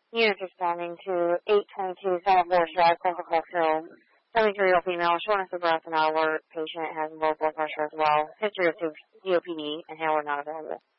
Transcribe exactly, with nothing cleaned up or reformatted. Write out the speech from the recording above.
Unit responding to eight twenty-two South West Drive, Coca-Cola Hill. seventy-three-year-old female, shortness of breath and not alert. Patient has low blood pressure as well. History of C O P D and handler not available.